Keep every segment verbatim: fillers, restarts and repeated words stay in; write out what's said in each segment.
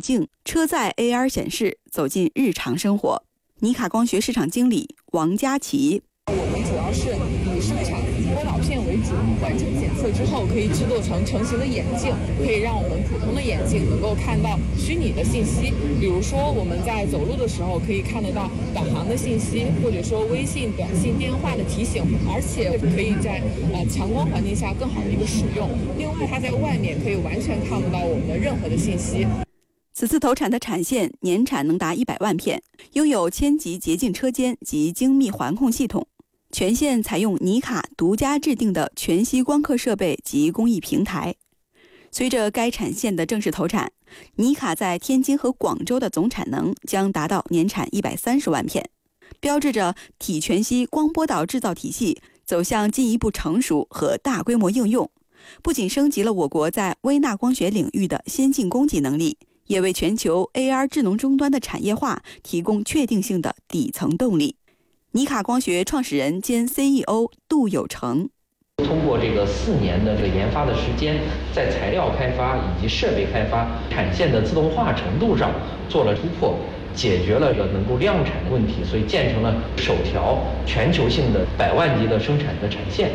镜、车载 A R 显示走进日常生活。尼卡光学市场经理王佳琪： 我们主要是以生产波导片为主，完成检测之后可以制作成成型的眼镜，可以让我们普通的眼镜能够看到虚拟的信息，比如说我们在走路的时候可以看得到导航的信息，或者说微信、短信、电话的提醒，而且可以在呃强光环境下更好的一个使用。另外，它在外面可以完全看不到我们的任何的信息。 此次投产的产线年产能达一百万片，拥有千级洁净车间及精密环控系统。全线采用尼卡独家制定的全息光刻设备及工艺平台。随着该产线的正式投产，尼卡在天津和广州的总产能将达到年产一百三十万片，标志着体全息光波导制造体系走向进一步成熟和大规模应用，不仅升级了我国在微纳光学领域的先进供给能力，也为全球 A R 智能终端的产业化提供确定性的底层动力。尼卡光学创始人兼 C E O 杜有成： 通过这个四年的这个研发的时间，在材料开发以及设备开发、产线的自动化程度上做了突破，解决了这个能够量产的问题，所以建成了首条全球性的百万级的生产的产线。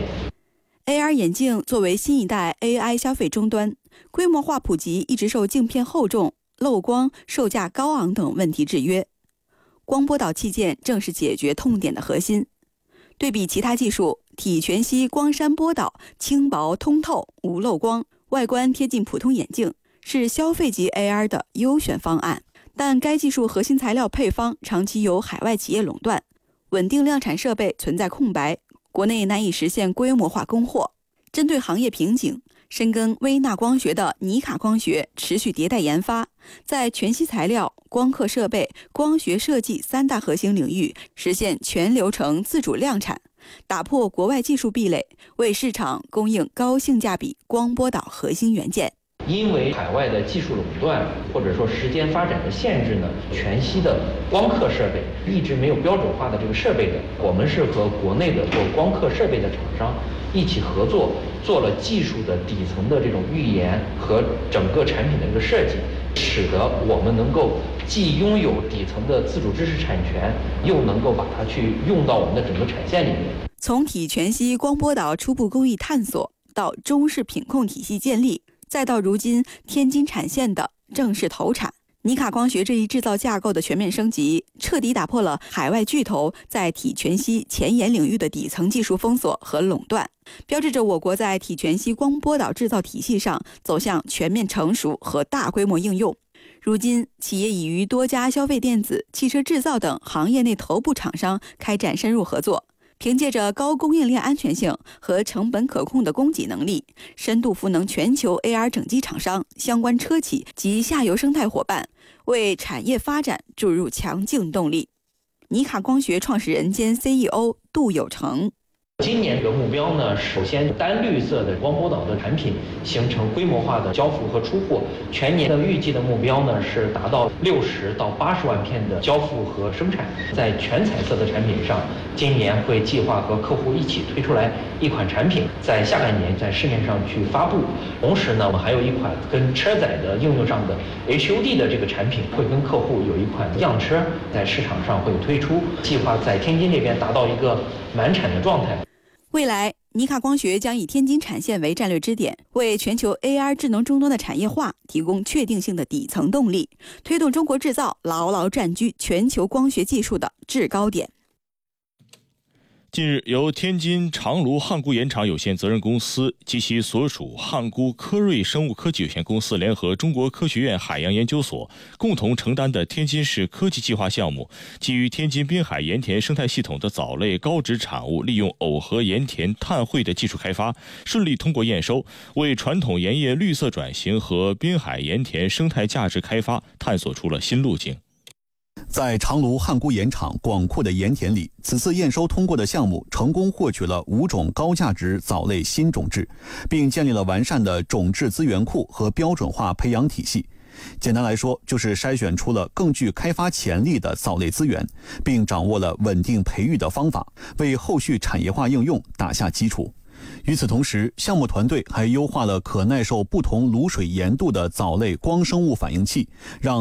A R 眼镜作为新一代 A I 消费终端，规模化普及一直受镜片厚重、漏光、售价高昂等问题制约。光波导器件正是解决痛点的核心。对比其他技术，体全息光栅波导轻薄通透无漏光，外观贴近普通眼镜，是消费级 A R 的优选方案。但该技术核心材料配方长期由海外企业垄断，稳定量产设备存在空白，国内难以实现规模化供货。针对行业瓶颈，深耕微纳光学的尼卡光学持续迭代研发，在全息材料、光刻设备、光学设计三大核心领域实现全流程自主量产，打破国外技术壁垒，为市场供应高性价比光波导核心元件。 因为海外的技术垄断或者说时间发展的限制呢，全息的光刻设备一直没有标准化的这个设备的，我们是和国内的做光刻设备的厂商一起合作，做了技术的底层的这种预研和整个产品的这个设计，使得我们能够既拥有底层的自主知识产权，又能够把它去用到我们的整个产线里面。 从体全息光波导初步工艺探索到中式品控体系建立，再到如今天津产线的正式投产，尼卡光学这一制造架构的全面升级，彻底打破了海外巨头在体全息前沿领域的底层技术封锁和垄断，标志着我国在体全息光波导制造体系上走向全面成熟和大规模应用。如今，企业已与多家消费电子、汽车制造等行业内头部厂商开展深入合作，凭借着高供应链安全性和成本可控的供给能力，深度赋能全球 A R 整机厂商、相关车企及下游生态伙伴，为产业发展注入强劲动力。尼卡光学创始人兼 C E O 杜有成： 今年的目标呢，首先单绿色的光波导的产品形成规模化的交付和出货，全年的预计的目标呢是达到六十到八十万片的交付和生产。在全彩色的产品上，今年会计划和客户一起推出来一款产品，在下半年在市面上去发布。同时呢，我们还有一款跟车载的应用上的 H U D 的这个产品，会跟客户有一款样车在市场上会推出，计划在天津这边达到一个满产的状态。 未来，尼卡光学将以天津产线为战略支点，为全球 A R 智能终端的产业化提供确定性的底层动力，推动中国制造牢牢占据全球光学技术的制高点。 近日，由天津长卢汉沽盐厂有限责任公司及其所属汉沽科瑞生物科技有限公司联合中国科学院海洋研究所共同承担的天津市科技计划项目，基于天津滨海盐田生态系统的藻类高质产物利用耦合盐田碳汇的技术开发，顺利通过验收，为传统盐业绿色转型和滨海盐田生态价值开发探索出了新路径。 在长卢汉沽盐场广阔的盐田里，此次验收通过的项目成功获取了五种高价值藻类新种质，并建立了完善的种质资源库和标准化培养体系。简单来说，就是筛选出了更具开发潜力的藻类资源，并掌握了稳定培育的方法，为后续产业化应用打下基础。与此同时，项目团队还优化了可耐受不同卤水盐度的藻类光生物反应器，让